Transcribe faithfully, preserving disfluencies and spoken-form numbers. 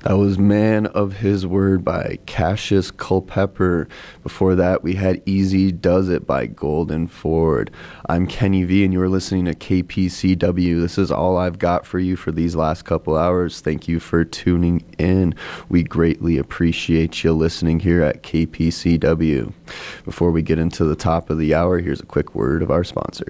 That was Man of His Word by Cassius Culpepper. Before that, we had Easy Does It by Golden Ford. I'm Kenny V, and you're listening to K P C W. This is all I've got for you for these last couple hours. Thank you for tuning in. We greatly appreciate you listening here at K P C W. Before we get into the top of the hour, here's a quick word of our sponsor.